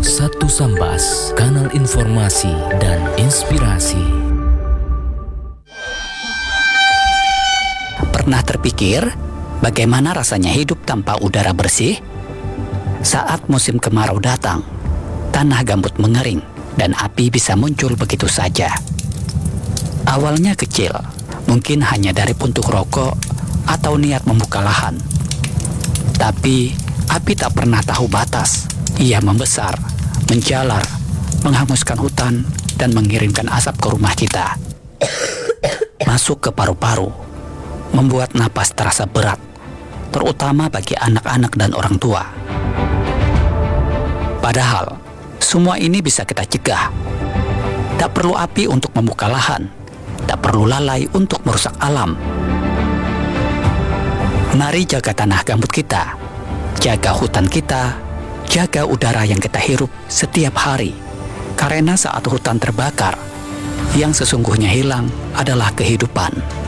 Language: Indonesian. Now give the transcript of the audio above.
Satu Sambas, kanal informasi dan inspirasi. Pernah terpikir bagaimana rasanya hidup tanpa udara bersih? Saat musim kemarau datang, tanah gambut mengering dan api bisa muncul begitu saja. Awalnya kecil, mungkin hanya dari puntung rokok atau niat membuka lahan. Tapi api tak pernah tahu batas. Ia membesar, menjalar, menghanguskan hutan, dan mengirimkan asap ke rumah kita. Masuk ke paru-paru, membuat napas terasa berat, terutama bagi anak-anak dan orang tua. Padahal, semua ini bisa kita cegah. Tak perlu api untuk membuka lahan, tak perlu lalai untuk merusak alam. Mari jaga tanah gambut kita, jaga hutan kita, jaga udara yang kita hirup setiap hari. Karena saat hutan terbakar, yang sesungguhnya hilang adalah kehidupan.